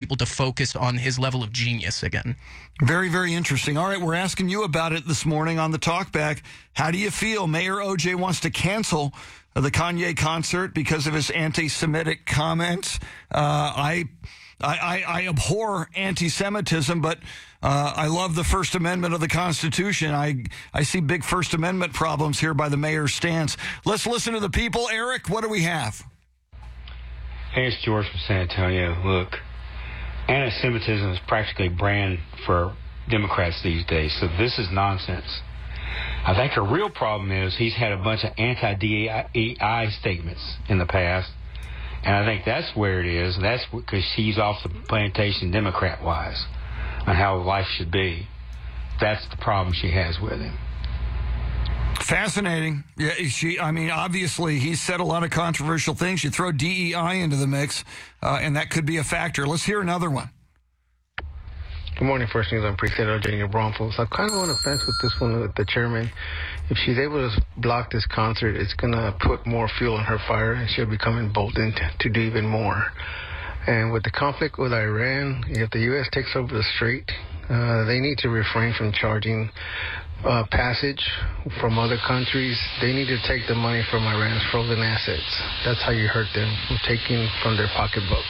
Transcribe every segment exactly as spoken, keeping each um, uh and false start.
people to focus on his level of genius again. Very, very interesting. All right, we're asking you about it this morning on the Talkback. How do you feel? Mayor O J wants to cancel the Kanye concert because of his anti-Semitic comments. Uh, I, I, I abhor anti-Semitism, but uh, I love the First Amendment of the Constitution. I, I see big First Amendment problems here by the mayor's stance. Let's listen to the people. Eric, what do we have? Hey, it's George from San Antonio. Look, anti-Semitism is practically brand for Democrats these days, so this is nonsense. I think the real problem is he's had a bunch of anti-D E I statements in the past, and I think that's where it is. That's because he's off the plantation Democrat-wise on how life should be. That's the problem she has with him. Fascinating. Yeah, she. I mean, obviously, he's said a lot of controversial things. You throw D E I into the mix, uh, and that could be a factor. Let's hear another one. Good morning, First News. I'm Pre-Senator Junior Bromfield. So I'm kind of on the fence with this one with the chairman. If she's able to block this concert, it's going to put more fuel on her fire, and she'll become emboldened to do even more. And with the conflict with Iran, if the U S takes over the strait, uh, they need to refrain from charging uh, passage from other countries. They need to take the money from Iran's frozen assets. That's how you hurt them, from taking from their pocketbook.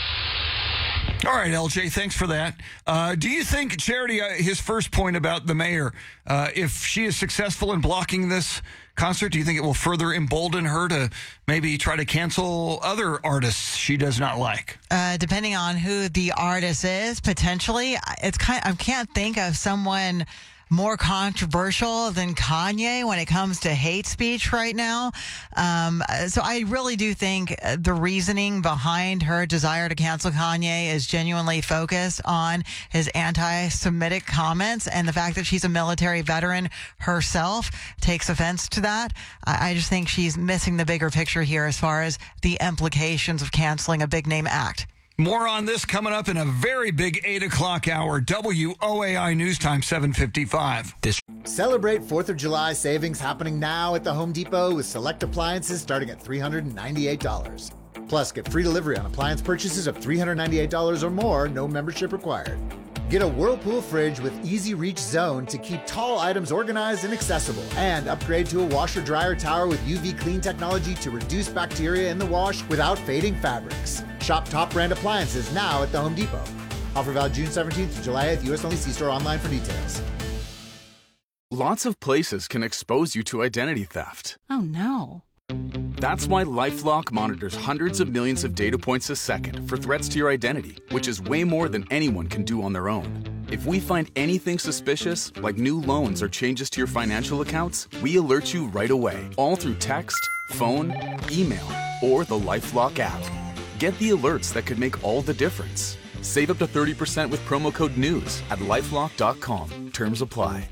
All right, L J, thanks for that. Uh, do you think, Charity, uh, his first point about the mayor, uh, if she is successful in blocking this concert, do you think it will further embolden her to maybe try to cancel other artists she does not like? Uh, depending on who the artist is, potentially. It's kind. I can't think of someone more controversial than Kanye when it comes to hate speech right now. Um, so I really do think the reasoning behind her desire to cancel Kanye is genuinely focused on his anti-Semitic comments, and the fact that she's a military veteran herself takes offense to that. I, I just think she's missing the bigger picture here as far as the implications of canceling a big name act. More on this coming up in a very big eight o'clock hour. W O A I News Time, seven fifty-five. This- Celebrate fourth of July savings happening now at the Home Depot with select appliances starting at three hundred ninety-eight dollars. Plus, get free delivery on appliance purchases of three hundred ninety-eight dollars or more, no membership required. Get a Whirlpool fridge with Easy Reach Zone to keep tall items organized and accessible. And upgrade to a washer-dryer tower with U V clean technology to reduce bacteria in the wash without fading fabrics. Shop top brand appliances now at the Home Depot. Offer valid June seventeenth to July eighth. U S only. See store online for details. Lots of places can expose you to identity theft. Oh, no. That's why LifeLock monitors hundreds of millions of data points a second for threats to your identity, which is way more than anyone can do on their own. If we find anything suspicious, like new loans or changes to your financial accounts, we alert you right away, all through text, phone, email, or the LifeLock app. Get the alerts that could make all the difference. Save up to thirty percent with promo code NEWS at lifelock dot com. Terms apply.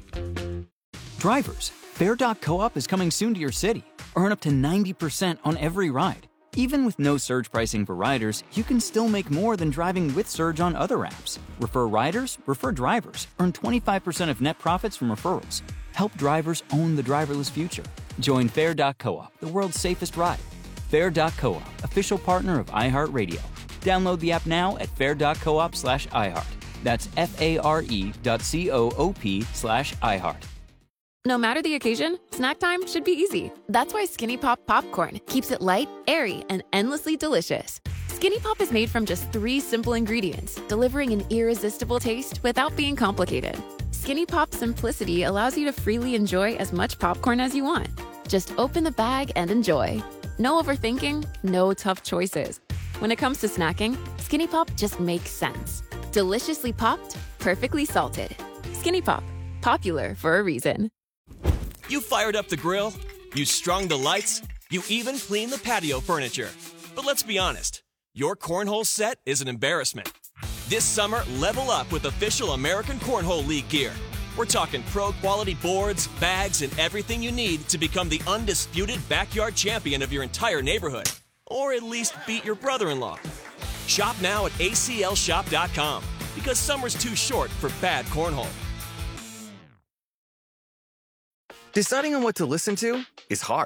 Drivers, Fare dot co-op is coming soon to your city. Earn up to ninety percent on every ride. Even with no surge pricing for riders, you can still make more than driving with Surge on other apps. Refer riders, refer drivers. Earn twenty-five percent of net profits from referrals. Help drivers own the driverless future. Join Fare dot co-op, the world's safest ride. Fare dot co-op, official partner of iHeartRadio. Download the app now at fare dot coop slash iHeart. That's F-A-R-E dot C-O-O-P slash iHeart. No matter the occasion, snack time should be easy. That's why Skinny Pop Popcorn keeps it light, airy, and endlessly delicious. Skinny Pop is made from just three simple ingredients, delivering an irresistible taste without being complicated. Skinny Pop's simplicity allows you to freely enjoy as much popcorn as you want. Just open the bag and enjoy. No overthinking, no tough choices. When it comes to snacking, Skinny Pop just makes sense. Deliciously popped, perfectly salted. Skinny Pop, popular for a reason. You fired up the grill, you strung the lights, you even cleaned the patio furniture. But let's be honest, your cornhole set is an embarrassment. This summer, level up with official American Cornhole League gear. We're talking pro-quality boards, bags, and everything you need to become the undisputed backyard champion of your entire neighborhood. Or at least beat your brother-in-law. Shop now at A C L shop dot com, because summer's too short for bad cornhole. Deciding on what to listen to is hard,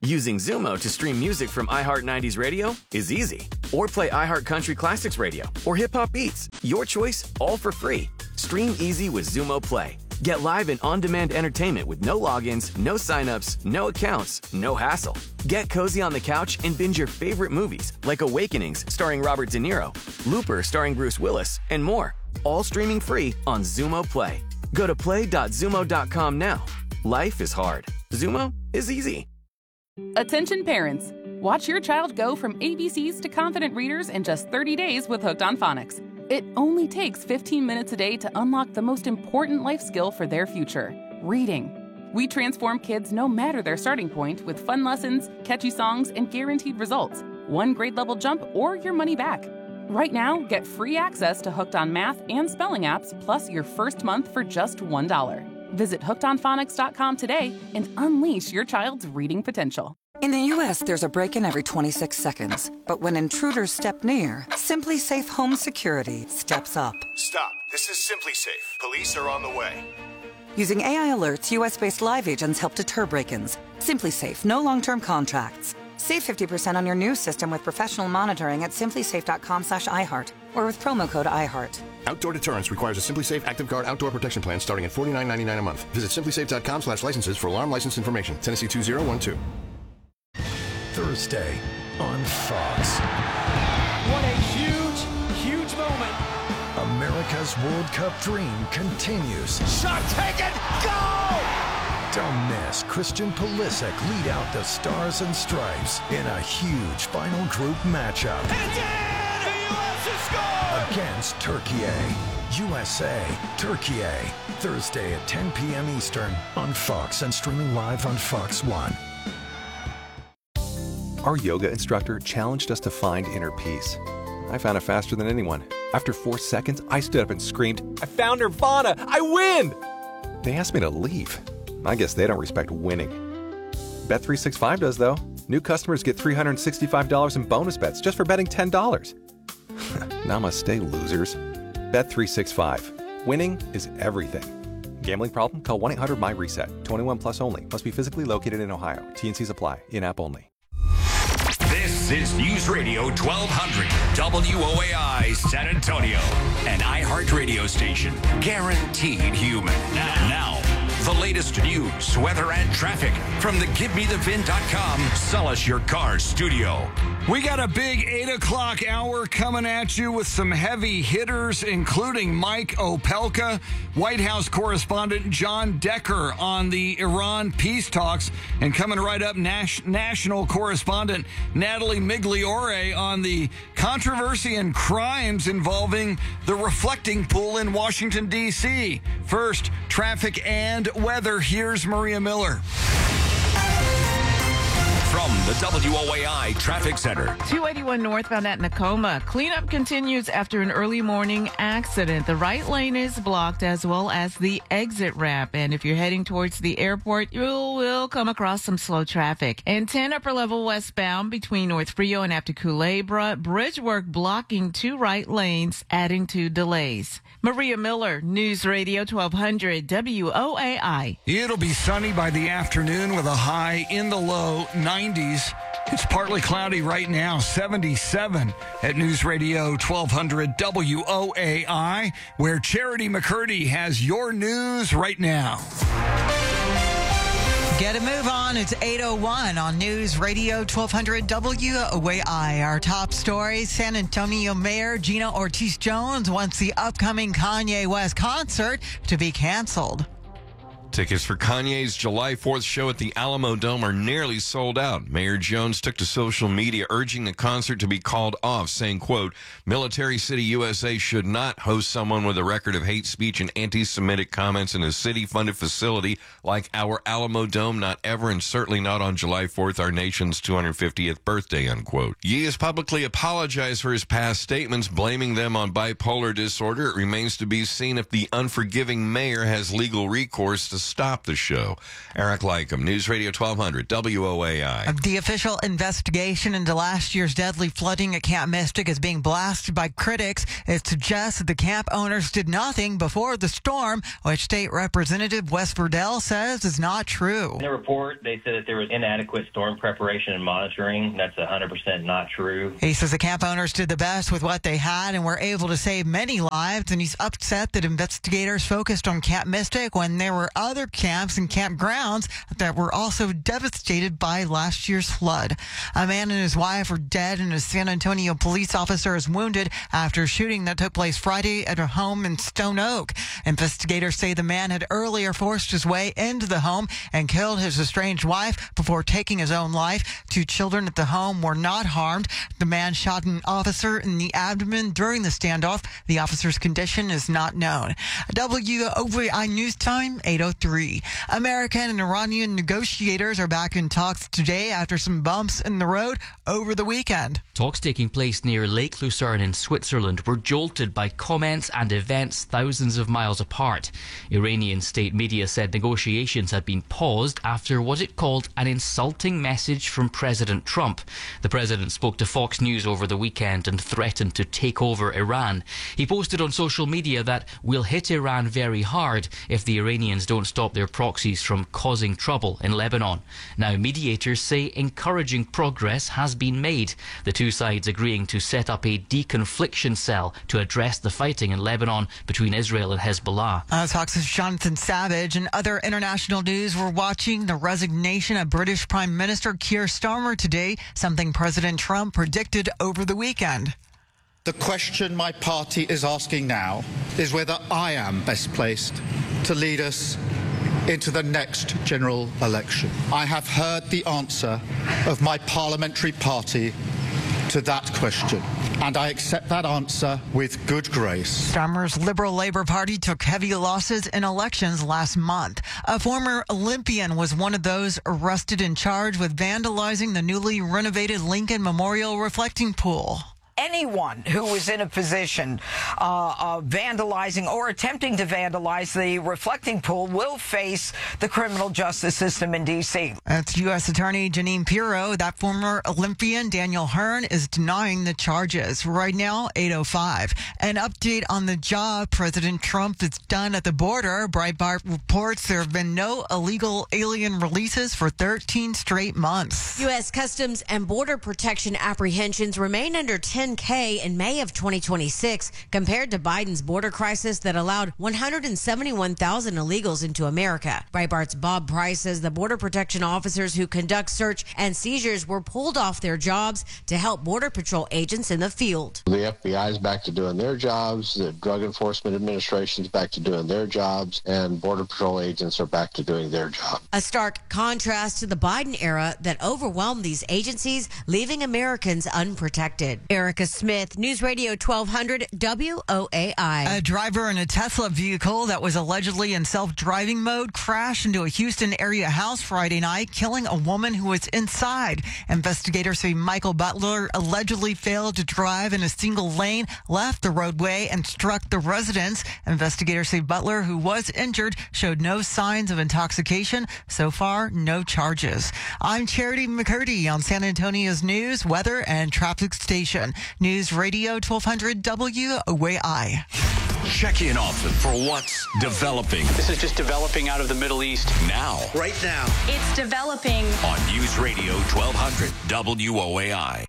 Using Zumo to stream music from iHeart nineties Radio is easy. Or play iHeart Country Classics Radio or Hip Hop Beats. Your choice, all for free. Stream easy with Zumo Play. Get live and on-demand entertainment with no logins, no signups, no accounts, no hassle. Get cozy on the couch and binge your favorite movies like Awakenings starring Robert De Niro, Looper starring Bruce Willis, and more. All streaming free on Zumo Play. Go to play dot zumo dot com now. Life is hard. Zumo is easy. Attention parents. Watch your child go from A B Cs to confident readers in just thirty days with Hooked on Phonics. It only takes fifteen minutes a day to unlock the most important life skill for their future, reading. We transform kids no matter their starting point with fun lessons, catchy songs, and guaranteed results. One grade level jump or your money back. Right now, get free access to Hooked on Math and Spelling apps plus your first month for just one dollar. Visit hooked on phonics dot com today and unleash your child's reading potential. In the U S, there's a break-in every twenty-six seconds. But when intruders step near, Simply Safe Home Security steps up. Stop. This is Simply Safe. Police are on the way. Using A I alerts, U S-based live agents help deter break-ins. Simply Safe, no long-term contracts. Save fifty percent on your new system with professional monitoring at simply safe dot com slash iHeart or with promo code iHeart. Outdoor deterrence requires a Simply Safe Active Guard outdoor protection plan starting at forty-nine ninety-nine a month. Visit simply safe dot com slash licenses for alarm license information. Tennessee two zero one two. Thursday on Fox. What a huge, huge moment. America's World Cup dream continues. Shot taken, go! Don't miss Christian Pulisic lead out the Stars and Stripes in a huge final group matchup. It's in! The U S has scored! Against Turkey. U S A, Turkey. Thursday at ten p.m. Eastern on Fox and streaming live on Fox One. Our yoga instructor challenged us to find inner peace. I found it faster than anyone. After four seconds, I stood up and screamed, "I found Nirvana! I win!" They asked me to leave. I guess they don't respect winning. Bet three sixty-five does, though. New customers get three hundred sixty-five dollars in bonus bets just for betting ten dollars. Namaste, losers. Bet three sixty-five. Winning is everything. Gambling problem? Call one eight hundred M Y reset. twenty-one plus only. Must be physically located in Ohio. T N Cs apply. In-app only. This is News Radio twelve hundred W O A I San Antonio, an iHeart radio station, guaranteed human. Now, now, the latest news, weather, and traffic from the Give Me The Vin dot com Sell Us Your Car studio. We got a big eight o'clock hour coming at you with some heavy hitters, including Mike Opelka, White House correspondent John Decker on the Iran peace talks, and coming right up, Nash- national correspondent Natalie Migliore on the controversy and crimes involving the reflecting pool in Washington, D C First, traffic and weather. Here's Maria Miller. From the W O A I Traffic Center. two eighty-one northbound at Nakoma. Cleanup continues after an early morning accident. The right lane is blocked as well as the exit ramp. And if you're heading towards the airport, you will come across some slow traffic. And ten upper level westbound between North Frio and after Culebra. Bridge work blocking two right lanes, adding to delays. Maria Miller, News Radio twelve hundred W O A I. It'll be sunny by the afternoon with a high in the low nineties. It's partly cloudy right now, seventy-seven at News Radio twelve hundred W O A I, where Charity McCurdy has your news right now. Get a move on. It's eight oh one on News Radio twelve hundred W O A I. Our top stories: San Antonio Mayor Gina Ortiz-Jones wants the upcoming Kanye West concert to be canceled. Tickets for Kanye's July fourth show at the Alamo Dome are nearly sold out. Mayor Jones took to social media urging the concert to be called off, saying, quote, Military City, U S A should not host someone with a record of hate speech and anti-Semitic comments in a city-funded facility like our Alamo Dome, not ever, and certainly not on July fourth, our nation's two hundred fiftieth birthday, unquote. Ye has publicly apologized for his past statements, blaming them on bipolar disorder. It remains to be seen if the unforgiving mayor has legal recourse to stop the show. Eric Lycum, News Radio twelve hundred, W O A I. The official investigation into last year's deadly flooding at Camp Mystic is being blasted by critics. It suggests that the camp owners did nothing before the storm, which State Representative Wes Verdell says is not true. In the report, they said that there was inadequate storm preparation and monitoring. That's one hundred percent not true. He says the camp owners did the best with what they had and were able to save many lives, and he's upset that investigators focused on Camp Mystic when there were other camps and campgrounds that were also devastated by last year's flood. A man and his wife are dead, and a San Antonio police officer is wounded after a shooting that took place Friday at a home in Stone Oak. Investigators say the man had earlier forced his way into the home and killed his estranged wife before taking his own life. Two children at the home were not harmed. The man shot an officer in the abdomen during the standoff. The officer's condition is not known. W O A I News Time, eight oh three. American and Iranian negotiators are back in talks today after some bumps in the road over the weekend. Talks taking place near Lake Lucerne in Switzerland were jolted by comments and events thousands of miles apart. Iranian state media said negotiations had been paused after what it called an insulting message from President Trump. The president spoke to Fox News over the weekend and threatened to take over Iran. He posted on social media that we'll hit Iran very hard if the Iranians don't stop their proxies from causing trouble in Lebanon. Now, mediators say encouraging progress has been made, the two sides agreeing to set up a deconfliction cell to address the fighting in Lebanon between Israel and Hezbollah. Uh, talks with Jonathan Savage. And other international news, we're watching the resignation of British Prime Minister Keir Starmer today, something President Trump predicted over the weekend. The question my party is asking now is whether I am best placed to lead us into the next general election. I have heard the answer of my parliamentary party to that question, and I accept that answer with good grace. Starmer's Liberal Labour Party took heavy losses in elections last month. A former Olympian was one of those arrested and charged with vandalizing the newly renovated Lincoln Memorial reflecting pool. Anyone who is in a position uh, of vandalizing or attempting to vandalize the reflecting pool will face the criminal justice system in D C. That's U S Attorney Janine Pirro. That former Olympian, Daniel Hearn, is denying the charges. Right now, eight oh five. An update on the job President Trump has done at the border. Breitbart reports there have been no illegal alien releases for thirteen straight months. U S Customs and Border Protection apprehensions remain under ten K in May of twenty twenty-six, compared to Biden's border crisis that allowed one hundred seventy-one thousand illegals into America. Breitbart's Bob Price says the Border Protection officers who conduct search and seizures were pulled off their jobs to help Border Patrol agents in the field. The F B I is back to doing their jobs, the Drug Enforcement Administration is back to doing their jobs, and Border Patrol agents are back to doing their job. A stark contrast to the Biden era that overwhelmed these agencies, leaving Americans unprotected. Erica Smith, News Radio twelve hundred W O A I. A driver in a Tesla vehicle that was allegedly in self-driving mode crashed into a Houston area house Friday night, killing a woman who was inside. Investigators say Michael Butler allegedly failed to drive in a single lane, left the roadway, and struck the residents. Investigators say Butler, who was injured, showed no signs of intoxication. So far, no charges. I'm Charity McCurdy on San Antonio's news, weather, and traffic station. News Radio twelve hundred W O A I. Check in often for what's developing. This is just developing out of the Middle East. Now. Right now. It's developing. On News Radio twelve hundred W O A I.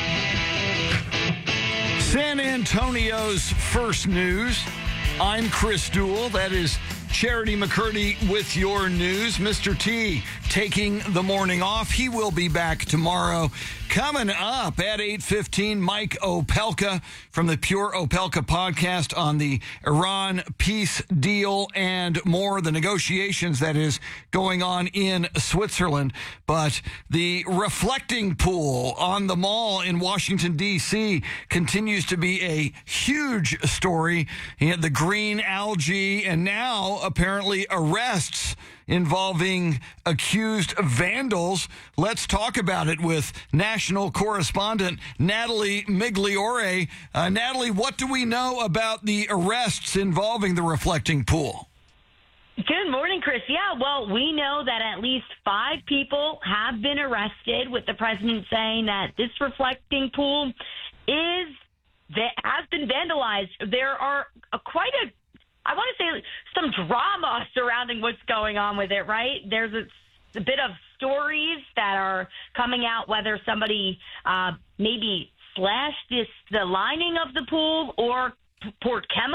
San Antonio's first news. I'm Chris Duell. That is Charity McCurdy with your news. Mister T taking the morning off. He will be back tomorrow. Coming up at eight fifteen, Mike Opelka from the Pure Opelka podcast on the Iran peace deal and more, the negotiations that is going on in Switzerland. But the reflecting pool on the mall in Washington, D C continues to be a huge story. He had the green algae and now apparently arrests involving accused vandals. Let's talk about it with national correspondent Natalie Migliore. Uh, Natalie, what do we know about the arrests involving the reflecting pool? Good morning, Chris. Yeah, well, we know that at least five people have been arrested, with the president saying that this reflecting pool is that has been vandalized. There are a, quite a, I want to say, some drama surrounding what's going on with it, right? There's a, a bit of stories that are coming out, whether somebody uh, maybe slashed this, the lining of the pool or poured chemicals